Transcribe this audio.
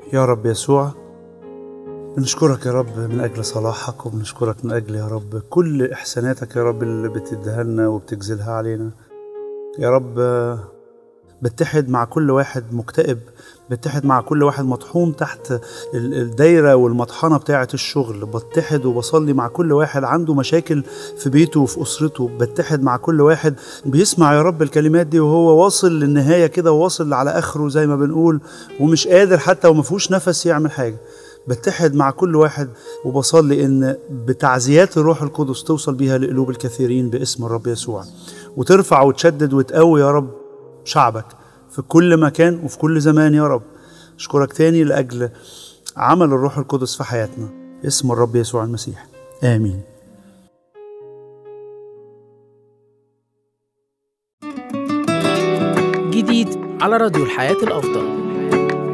يا رب يسوع، بنشكرك يا رب من أجل صلاحك، وبنشكرك من أجل يا رب كل إحساناتك يا رب اللي بتديها لنا وبتجزلها علينا. يا رب بتحد مع كل واحد مكتئب، بتحد مع كل واحد مطحون تحت الدايرة والمطحنة بتاعة الشغل، بتحد وبصلي مع كل واحد عنده مشاكل في بيته وفي أسرته، بتحد مع كل واحد بيسمع يا رب الكلمات دي وهو واصل للنهاية كده، وواصل على آخره زي ما بنقول، ومش قادر حتى ومفهوش نفس يعمل حاجة. بتحد مع كل واحد وبصلي إن بتعزيات الروح القدس توصل بيها لقلوب الكثيرين باسم الرب يسوع، وترفع وتشدد وتقوي يا رب شعبك في كل مكان وفي كل زمان. يا رب أشكرك تاني لأجل عمل الروح القدس في حياتنا، اسم الرب يسوع المسيح، آمين. جديد على راديو الحياة الأفضل.